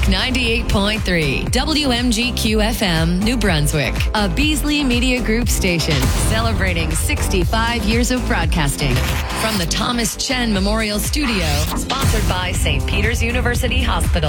98.3 WMGQ FM, New Brunswick, a Beasley Media Group station celebrating 65 years of broadcasting. From the Thomas Chen Memorial Studio, sponsored by St. Peter's University Hospital.